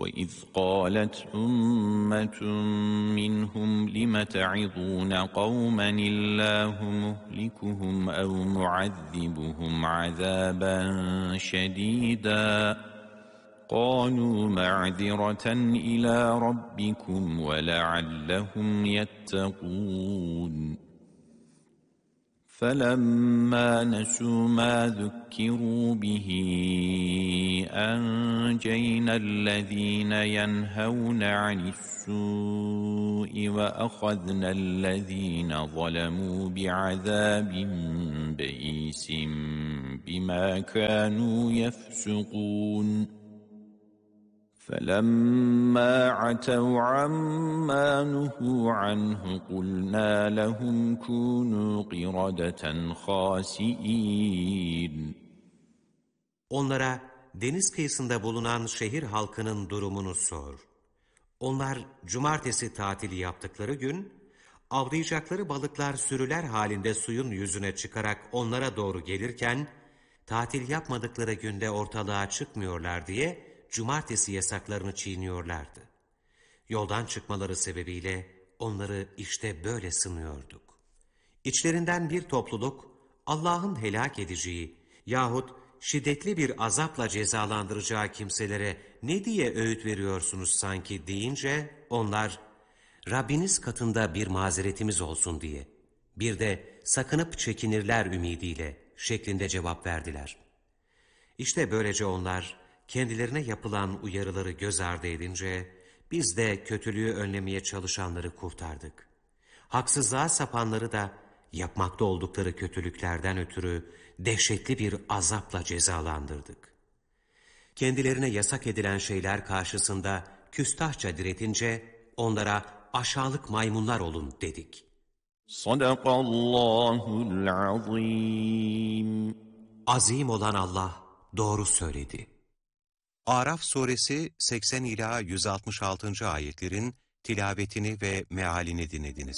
وَإِذْ قَالَتْ أُمَّةٌ مِّنْهُمْ لِمَ تَعِظُونَ قَوْمًا اللَّهُ مُهْلِكُهُمْ أَوْ مُعَذِّبُهُمْ عَذَابًا شَدِيدًا قَالُوا مَعْذِرَةً إِلَى رَبِّكُمْ وَلَعَلَّهُمْ يَتَّقُونَ فَلَمَّا نَسُوا مَا ذُكِّرُوا بِهِ أَنْجَيْنَا الَّذِينَ يَنْهَوْنَ عَنِ السُّوءِ وَأَخَذْنَا الَّذِينَ ظَلَمُوا بِعَذَابٍ بَئِيسٍ بِمَا كَانُوا يَفْسُقُونَ فَلَمَّا عَتَوْا عَمَّا نُهُوا عَنْهُ قُلْنَا لَهُمْ كُونُوا قِرَدَةً خَاسِئِينَ Onlara deniz kıyısında bulunan şehir halkının durumunu sor. Onlar cumartesi tatili yaptıkları gün, avlayacakları balıklar sürüler halinde suyun yüzüne çıkarak onlara doğru gelirken, tatil yapmadıkları günde ortalığa çıkmıyorlar diye cumartesi yasaklarını çiğniyorlardı. Yoldan çıkmaları sebebiyle onları işte böyle sınıyorduk. İçlerinden bir topluluk, Allah'ın helak edeceği yahut şiddetli bir azapla cezalandıracağı kimselere ne diye öğüt veriyorsunuz sanki deyince, onlar, Rabbiniz katında bir mazeretimiz olsun diye, bir de sakınıp çekinirler ümidiyle şeklinde cevap verdiler. İşte böylece onlar, kendilerine yapılan uyarıları göz ardı edince, biz de kötülüğü önlemeye çalışanları kurtardık. Haksızlığa sapanları da, yapmakta oldukları kötülüklerden ötürü dehşetli bir azapla cezalandırdık. Kendilerine yasak edilen şeyler karşısında küstahça diretince onlara aşağılık maymunlar olun dedik. Sadakallahul azim. Azim olan Allah doğru söyledi. Araf suresi 80 ila 166. ayetlerin tilavetini ve mealini dinlediniz.